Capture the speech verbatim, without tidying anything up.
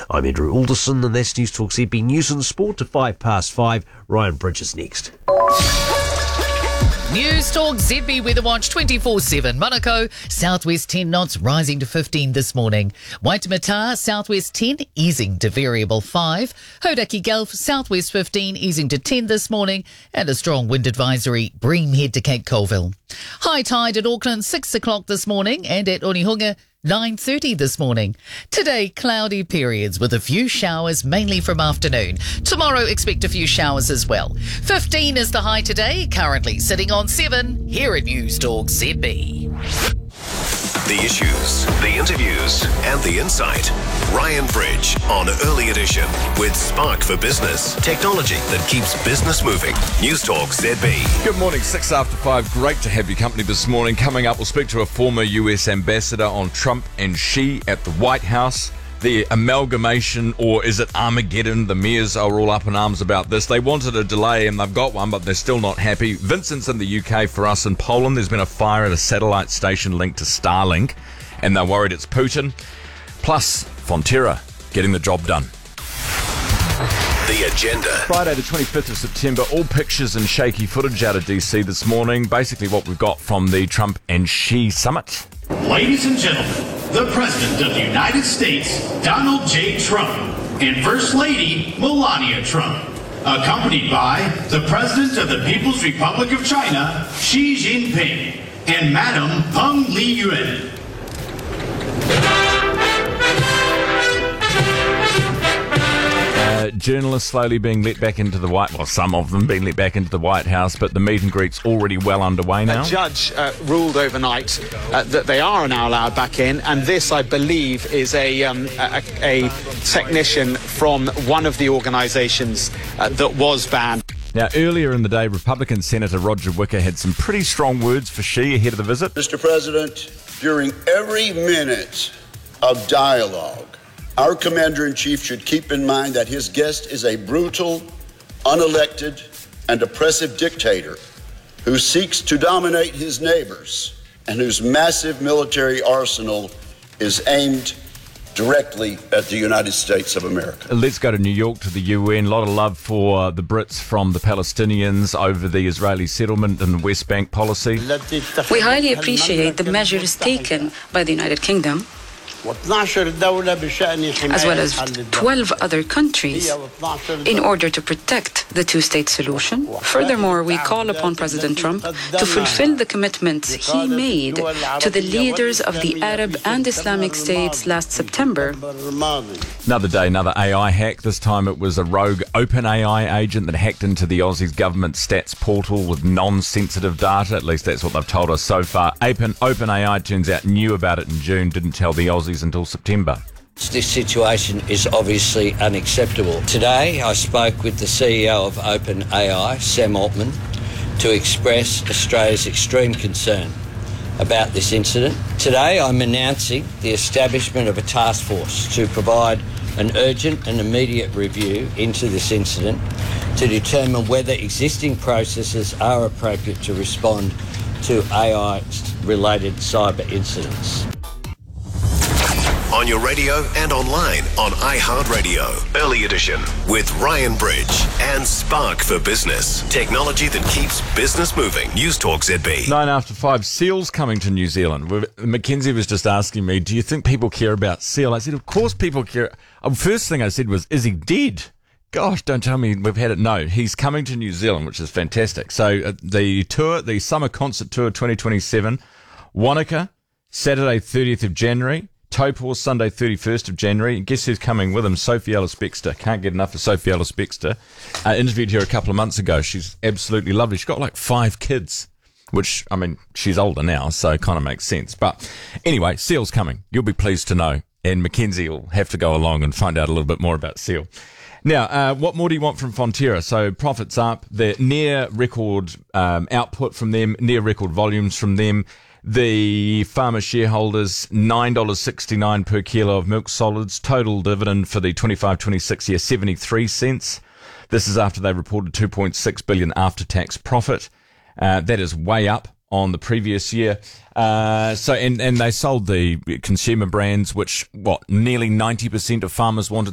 I'm Andrew Alderson, and that's News Talk Z B News and Sport to five past five. Ryan Bridges next. News Talk Z B Weather Watch twenty-four seven. Monaco, southwest ten knots, rising to fifteen this morning. Waitemata, southwest ten, easing to variable five. Hodaki Gulf, southwest fifteen, easing to ten this morning. And a strong wind advisory, Bream head to Cape Colville. High tide at Auckland, six o'clock this morning, and at Onehunga, nine thirty this morning. Today, cloudy periods with a few showers, mainly from afternoon. Tomorrow, expect a few showers as well. fifteen is the high today, currently sitting on seven, here at News Talk Z B. The issues, the interviews, and the insight. Ryan Bridge on Early Edition with Spark for Business. Technology that keeps business moving. News Talk Z B. Good morning, six after five. Great to have your company this morning. Coming up, we'll speak to a former U S ambassador on Trump and Xi at the White House. The amalgamation, or is it Armageddon? The mayors are all up in arms about this. They wanted a delay and they've got one, but they're still not happy. Vincent's in the U K for us. In Poland, there's been a fire at a satellite station linked to Starlink, and they're worried it's Putin. Plus, Fonterra getting the job done. The agenda. Friday the twenty-fifth of September, all pictures and shaky footage out of D C this morning. Basically what we've got from the Trump and Xi summit. Ladies and gentlemen, the President of the United States, Donald J. Trump, and First Lady, Melania Trump, accompanied by the President of the People's Republic of China, Xi Jinping, and Madam Peng Liyuan. Uh, journalists slowly being let back into the White, well, some of them being let back into the White House, but the meet and greet's already well underway now. A judge uh, ruled overnight uh, that they are now allowed back in, and this, I believe, is a um, a, a technician from one of the organisations uh, that was banned. Now, earlier in the day, Republican Senator Roger Wicker had some pretty strong words for Xi ahead of the visit. Mister President, during every minute of dialogue, our Commander-in-Chief should keep in mind that his guest is a brutal, unelected, and oppressive dictator who seeks to dominate his neighbors and whose massive military arsenal is aimed directly at the United States of America. Let's go to New York to the U N. A lot of love for the Brits from the Palestinians over the Israeli settlement and the West Bank policy. We highly appreciate the measures taken by the United Kingdom, as well as twelve other countries, in order to protect the two-state solution. Furthermore, we call upon President Trump to fulfill the commitments he made to the leaders of the Arab and Islamic states last September. Another day, another A I hack. This time it was a rogue OpenAI agent that hacked into the Aussies government stats portal with non-sensitive data. At least that's what they've told us so far. Open, OpenAI, turns out, knew about it in June, didn't tell the Aussies until September. This situation is obviously unacceptable. Today, I spoke with the C E O of OpenAI, Sam Altman, to express Australia's extreme concern about this incident. Today, I'm announcing the establishment of a task force to provide an urgent and immediate review into this incident to determine whether existing processes are appropriate to respond to A I-related cyber incidents. On your radio and online on iHeartRadio. Early Edition with Ryan Bridge and Spark for Business. Technology that keeps business moving. News Talk Z B. Nine after five. Seal's coming to New Zealand. Mackenzie was just asking me, do you think people care about Seal? I said, of course people care. The first thing I said was, is he dead? Gosh, don't tell me we've had it. No, he's coming to New Zealand, which is fantastic. So uh, the tour, the Summer Concert Tour twenty twenty-seven, Wanaka, Saturday thirtieth of January. Taupo, Sunday thirty-first of January. Guess who's coming with him? Sophie Ellis-Bextor. Can't get enough of Sophie Ellis-Bextor. I uh, interviewed her a couple of months ago. She's absolutely lovely. She's got like five kids, which, I mean, she's older now, so it kind of makes sense. But anyway, Seal's coming. You'll be pleased to know. And Mackenzie will have to go along and find out a little bit more about Seal. Now, uh, what more do you want from Fonterra? So profits up. They're near record um, output from them, near record volumes from them. The farmer shareholders, nine dollars sixty-nine per kilo of milk solids. Total dividend for the twenty-five twenty-six year, seventy-three cents. This is after they reported two point six billion dollars after-tax profit. Uh, that is way up on the previous year. Uh, so, and, and they sold the consumer brands, which, what, nearly ninety percent of farmers wanted